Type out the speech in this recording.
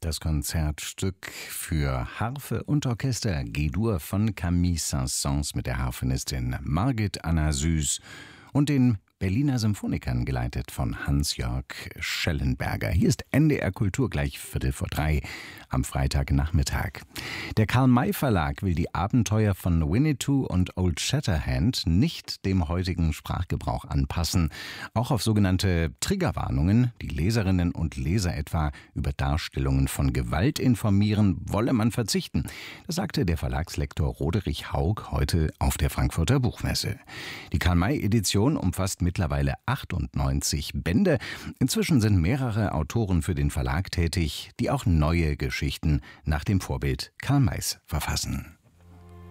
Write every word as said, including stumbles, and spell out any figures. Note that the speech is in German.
Das Konzertstück für Harfe und Orchester G-Dur von Camille Saint-Saëns mit der Harfenistin Margit Anna Süß und den Berliner Symphonikern, geleitet von Hans-Jörg Schellenberger. Hier ist N D R Kultur, gleich Viertel vor drei am Freitagnachmittag. Der Karl-May-Verlag will die Abenteuer von Winnetou und Old Shatterhand nicht dem heutigen Sprachgebrauch anpassen. Auch auf sogenannte Triggerwarnungen, die Leserinnen und Leser etwa über Darstellungen von Gewalt informieren, wolle man verzichten. Das sagte der Verlagslektor Roderich Haug heute auf der Frankfurter Buchmesse. Die Karl-May-Edition umfasst mittlerweile achtundneunzig Bände. Inzwischen sind mehrere Autoren für den Verlag tätig, die auch neue Geschichten nach dem Vorbild Karl Mays verfassen.